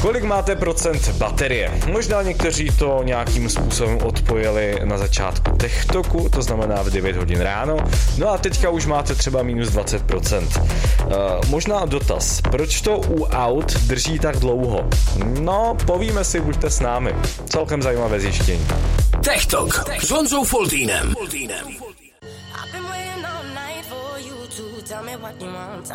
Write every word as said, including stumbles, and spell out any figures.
Kolik máte procent baterie? Možná někteří to nějakým způsobem odpojili na začátku TechTalku, to znamená v devět hodin ráno, no a teďka už máte třeba minus dvacet procent. Uh, možná dotaz, proč to u aut drží tak dlouho? No, povíme si, buďte s námi. Celkem zajímavé zjištění. TechTalk s Honzou Foltýnem.